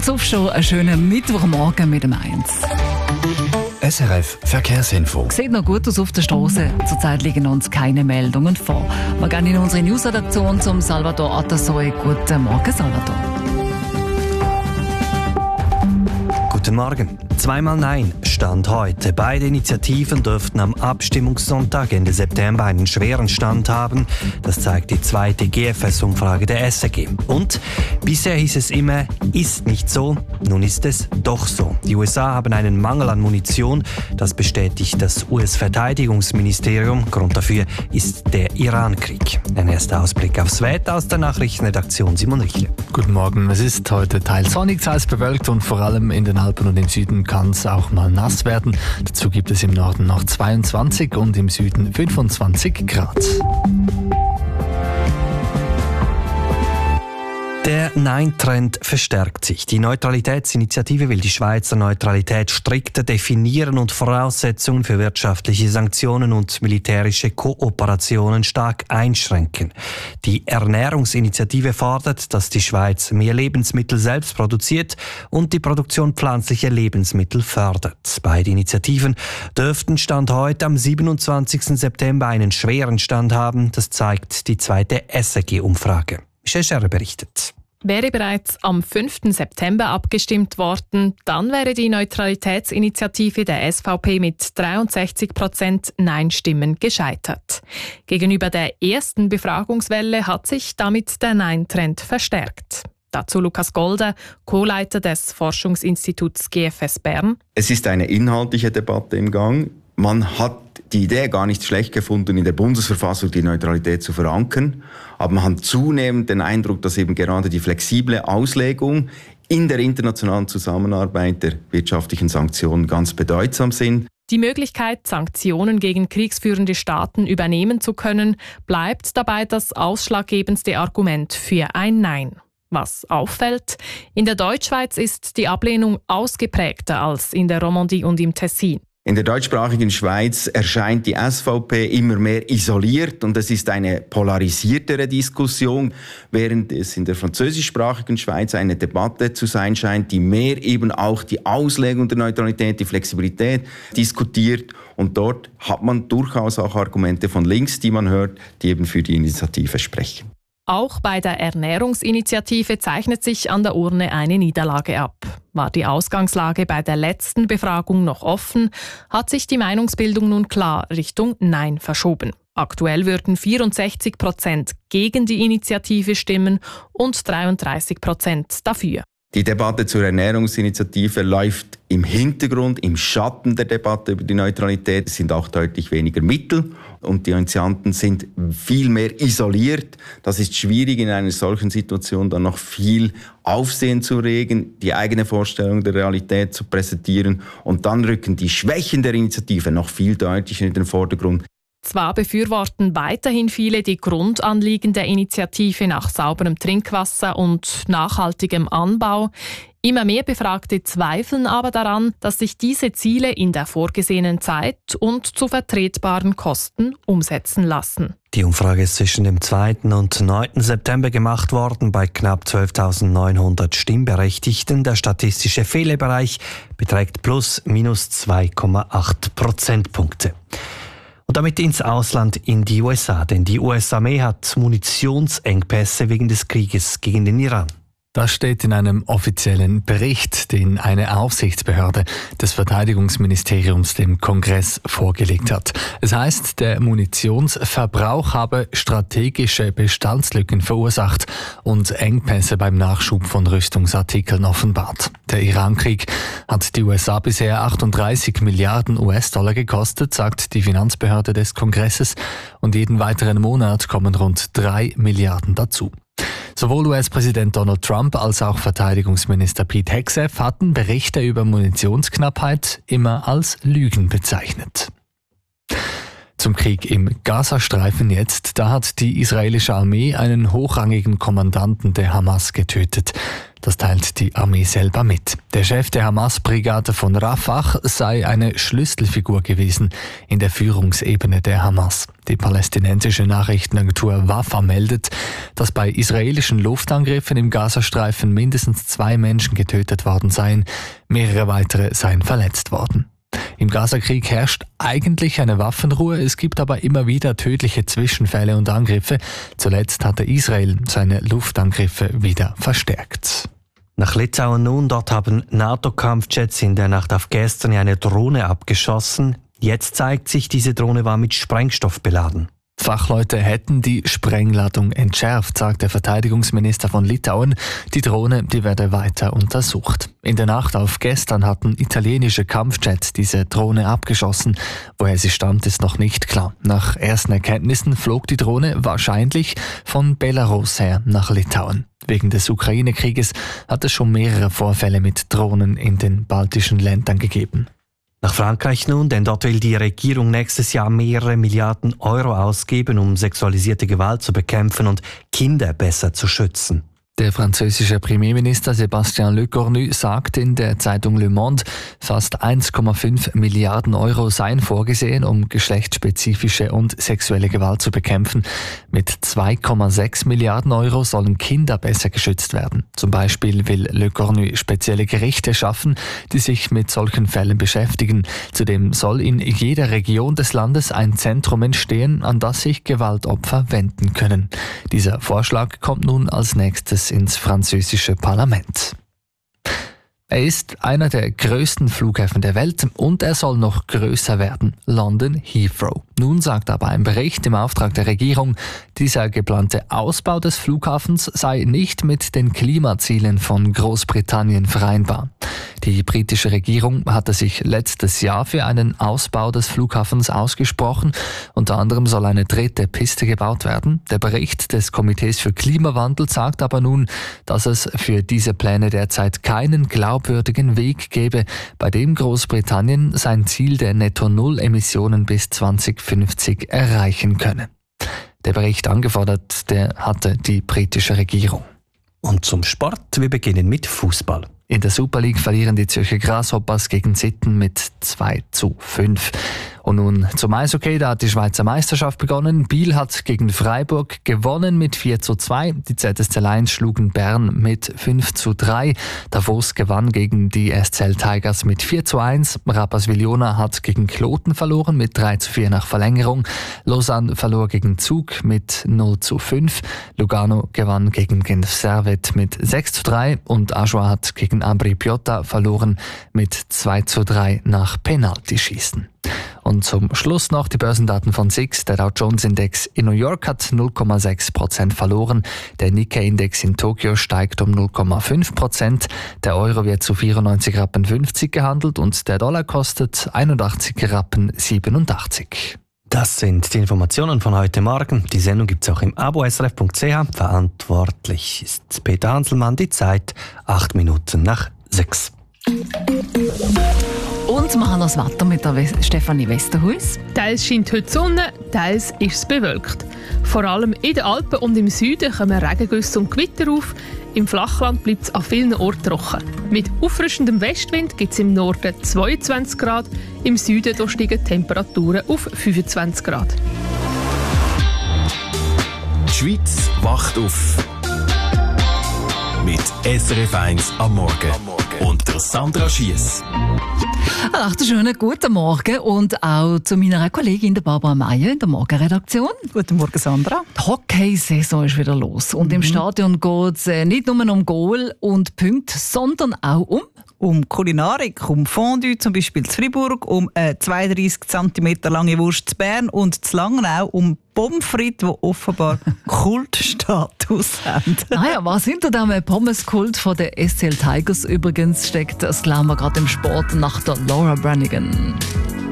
Kurz aufstehen, einen schönen Mittwochmorgen mit dem 1. SRF Verkehrsinfo. Sieht noch gut aus auf der Straße. Zurzeit liegen uns keine Meldungen vor. Wir gehen in unsere Newsredaktion zum Salvador Atasoy. Guten Morgen, Salvador. Guten Morgen. Zweimal Nein stand heute. Beide Initiativen dürften am Abstimmungssonntag Ende September einen schweren Stand haben. Das zeigt die zweite GFS-Umfrage der SRG. Und bisher hieß es immer, ist nicht so. Nun ist es doch so. Die USA haben einen Mangel an Munition. Das bestätigt das US-Verteidigungsministerium. Grund dafür ist der Iran-Krieg. Ein erster Ausblick aufs Wetter aus der Nachrichtenredaktion Simon Richle. Guten Morgen. Es ist heute teils sonnig, teils bewölkt und vor allem in den Alpen und im Süden kann es auch mal nass werden. Dazu gibt es im Norden noch 22 und im Süden 25 Grad. Der Nein-Trend verstärkt sich. Die Neutralitätsinitiative will die Schweizer Neutralität strikter definieren und Voraussetzungen für wirtschaftliche Sanktionen und militärische Kooperationen stark einschränken. Die Ernährungsinitiative fordert, dass die Schweiz mehr Lebensmittel selbst produziert und die Produktion pflanzlicher Lebensmittel fördert. Beide Initiativen dürften Stand heute am 27. September einen schweren Stand haben. Das zeigt die zweite SRG-Umfrage. Michelle Scherrer berichtet. Wäre bereits am 5. September abgestimmt worden, dann wäre die Neutralitätsinitiative der SVP mit 63% Nein-Stimmen gescheitert. Gegenüber der ersten Befragungswelle hat sich damit der Nein-Trend verstärkt. Dazu Lukas Golder, Co-Leiter des Forschungsinstituts GFS Bern. Es ist eine inhaltliche Debatte im Gang. Man hat die Idee gar nicht schlecht gefunden, in der Bundesverfassung die Neutralität zu verankern. Aber man hat zunehmend den Eindruck, dass eben gerade die flexible Auslegung in der internationalen Zusammenarbeit der wirtschaftlichen Sanktionen ganz bedeutsam sind. Die Möglichkeit, Sanktionen gegen kriegsführende Staaten übernehmen zu können, bleibt dabei das ausschlaggebendste Argument für ein Nein. Was auffällt, in der Deutschschweiz ist die Ablehnung ausgeprägter als in der Romandie und im Tessin. In der deutschsprachigen Schweiz erscheint die SVP immer mehr isoliert und es ist eine polarisiertere Diskussion, während es in der französischsprachigen Schweiz eine Debatte zu sein scheint, die mehr eben auch die Auslegung der Neutralität, die Flexibilität diskutiert. Und dort hat man durchaus auch Argumente von links, die man hört, die eben für die Initiative sprechen. Auch bei der Ernährungsinitiative zeichnet sich an der Urne eine Niederlage ab. War die Ausgangslage bei der letzten Befragung noch offen, hat sich die Meinungsbildung nun klar Richtung Nein verschoben. Aktuell würden 64% gegen die Initiative stimmen und 33% dafür. Die Debatte zur Ernährungsinitiative läuft im Hintergrund, im Schatten der Debatte über die Neutralität. Es sind auch deutlich weniger Mittel und die Initianten sind viel mehr isoliert. Das ist schwierig, in einer solchen Situation dann noch viel Aufsehen zu regen, die eigene Vorstellung der Realität zu präsentieren und dann rücken die Schwächen der Initiative noch viel deutlicher in den Vordergrund. Zwar befürworten weiterhin viele die Grundanliegen der Initiative nach sauberem Trinkwasser und nachhaltigem Anbau. Immer mehr Befragte zweifeln aber daran, dass sich diese Ziele in der vorgesehenen Zeit und zu vertretbaren Kosten umsetzen lassen. Die Umfrage ist zwischen dem 2. und 9. September gemacht worden bei knapp 12.900 Stimmberechtigten. Der statistische Fehlerbereich beträgt plus/minus 2,8 Prozentpunkte. Und damit ins Ausland, in die USA, denn die US-Armee hat Munitionsengpässe wegen des Krieges gegen den Iran. Das steht in einem offiziellen Bericht, den eine Aufsichtsbehörde des Verteidigungsministeriums dem Kongress vorgelegt hat. Es heißt, der Munitionsverbrauch habe strategische Bestandslücken verursacht und Engpässe beim Nachschub von Rüstungsartikeln offenbart. Der Iran-Krieg hat die USA bisher 38 Milliarden US-Dollar gekostet, sagt die Finanzbehörde des Kongresses, und jeden weiteren Monat kommen rund 3 Milliarden dazu. Sowohl US-Präsident Donald Trump als auch Verteidigungsminister Pete Hegseth hatten Berichte über Munitionsknappheit immer als Lügen bezeichnet. Zum Krieg im Gazastreifen jetzt. Da hat die israelische Armee einen hochrangigen Kommandanten der Hamas getötet. Das teilt die Armee selber mit. Der Chef der Hamas-Brigade von Rafah sei eine Schlüsselfigur gewesen in der Führungsebene der Hamas. Die palästinensische Nachrichtenagentur Wafa meldet, dass bei israelischen Luftangriffen im Gazastreifen mindestens 2 Menschen getötet worden seien, mehrere weitere seien verletzt worden. Im Gazakrieg herrscht eigentlich eine Waffenruhe, es gibt aber immer wieder tödliche Zwischenfälle und Angriffe. Zuletzt hatte Israel seine Luftangriffe wieder verstärkt. Nach Litauen nun, dort haben NATO-Kampfjets in der Nacht auf gestern eine Drohne abgeschossen. Jetzt zeigt sich, diese Drohne war mit Sprengstoff beladen. Fachleute hätten die Sprengladung entschärft, sagt der Verteidigungsminister von Litauen. Die Drohne, die werde weiter untersucht. In der Nacht auf gestern hatten italienische Kampfjets diese Drohne abgeschossen. Woher sie stammt, ist noch nicht klar. Nach ersten Erkenntnissen flog die Drohne wahrscheinlich von Belarus her nach Litauen. Wegen des Ukraine-Krieges hat es schon mehrere Vorfälle mit Drohnen in den baltischen Ländern gegeben. Nach Frankreich nun, denn dort will die Regierung nächstes Jahr mehrere Milliarden Euro ausgeben, um sexualisierte Gewalt zu bekämpfen und Kinder besser zu schützen. Der französische Premierminister Sébastien Lecornu sagt in der Zeitung Le Monde, fast 1,5 Milliarden Euro seien vorgesehen, um geschlechtsspezifische und sexuelle Gewalt zu bekämpfen. Mit 2,6 Milliarden Euro sollen Kinder besser geschützt werden. Zum Beispiel will Lecornu spezielle Gerichte schaffen, die sich mit solchen Fällen beschäftigen. Zudem soll in jeder Region des Landes ein Zentrum entstehen, an das sich Gewaltopfer wenden können. Dieser Vorschlag kommt nun als nächstes ins französische Parlament. Er ist einer der größten Flughäfen der Welt und er soll noch größer werden, London Heathrow. Nun sagt aber ein Bericht im Auftrag der Regierung, dieser geplante Ausbau des Flughafens sei nicht mit den Klimazielen von Großbritannien vereinbar. Die britische Regierung hatte sich letztes Jahr für einen Ausbau des Flughafens ausgesprochen. Unter anderem soll eine 3. Piste gebaut werden. Der Bericht des Komitees für Klimawandel sagt aber nun, dass es für diese Pläne derzeit keinen glaubwürdigen Weg gäbe, bei dem Großbritannien sein Ziel der Netto-Null-Emissionen bis 2050 erreichen könne. Der Bericht angefordert, der hatte die britische Regierung. Und zum Sport, wir beginnen mit Fußball. In der Super League verlieren die Zürcher Grasshoppers gegen Sitten mit 2:5. Und nun zum Eishockey, da hat die Schweizer Meisterschaft begonnen. Biel hat gegen Freiburg gewonnen mit 4:2. Die ZSC Lions schlugen Bern mit 5:3. Davos gewann gegen die SCL Tigers mit 4:1. Rapperswil-Jona hat gegen Kloten verloren mit 3:4 nach Verlängerung. Lausanne verlor gegen Zug mit 0:5. Lugano gewann gegen Genf Servette mit 6:3 und Ajoie hat gegen Ambri Piotta verloren mit 2:3 nach Penaltyschießen. Und zum Schluss noch die Börsendaten von SIX. Der Dow Jones Index in New York hat 0,6% verloren. Der Nikkei-Index in Tokio steigt um 0,5%. Der Euro wird zu 94,50 Rappen gehandelt und der Dollar kostet 81,87 Rappen. Das sind die Informationen von heute Morgen. Die Sendung gibt es auch im Abo srf.ch. Verantwortlich ist Peter Hanselmann. Die Zeit 8 Minuten nach 6. Und wir haben das Wetter mit der Stefanie Westerhuis. Teils scheint heute die Sonne, teils ist es bewölkt. Vor allem in den Alpen und im Süden kommen Regengüsse und Gewitter auf. Im Flachland bleibt es an vielen Orten trocken. Mit auffrischendem Westwind gibt es im Norden 22 Grad, im Süden steigen die Temperaturen auf 25 Grad. Die Schweiz wacht auf. Mit SRF 1 am Morgen. Und der Sandra Schiess. Einen schönen guten Morgen und auch zu meiner Kollegin der Barbara Meier in der Morgenredaktion. Guten Morgen, Sandra. Die Hockey-Saison ist wieder los und im Stadion geht es nicht nur um Goal und Punkte, sondern auch um Kulinarik, um Fondue zum Beispiel zu Fribourg, um 32 cm lange Wurst zu Bern und zu Langnau um Pommes frites, die offenbar Kultstatus haben. Was hinter dem Pommes-Kult von der SCL Tigers übrigens steckt, das glauben wir gerade im Sport nach der Laura Branigan.